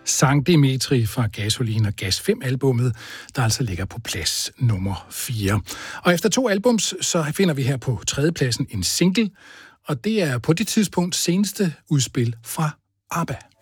Sankt Dimitri fra Gasolin og Gas 5-albummet, der altså ligger på plads nummer 4. Og efter 2 albums, så finder vi her på 3. pladsen en single, og det er på det tidspunkt seneste udspil fra ABBA.